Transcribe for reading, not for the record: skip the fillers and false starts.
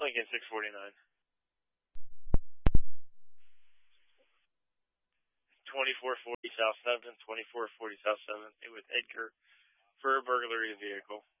Lincoln 649. 2440 South 7th, 2440 South 7th, with Edgar for a burglary of vehicle.